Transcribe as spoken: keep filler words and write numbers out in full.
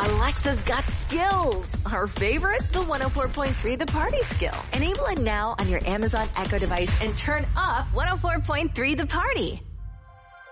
Alexa's got skills. Our favorite? The one oh four point three The Party skill. Enable it now on your Amazon Echo device and turn up one oh four point three The Party.